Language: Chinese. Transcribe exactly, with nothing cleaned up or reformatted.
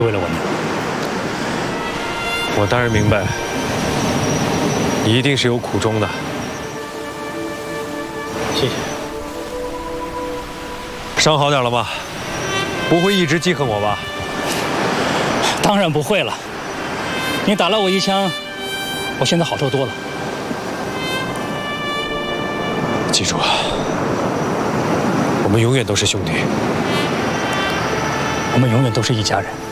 为了我娘。 我当然明白，你一定是有苦衷的。 谢谢。 伤好点了吗？不会一直记恨我吧？ 当然不会了。你打了我一枪，我现在好受多了。 记住啊，我们永远都是兄弟。 我们永远都是一家人。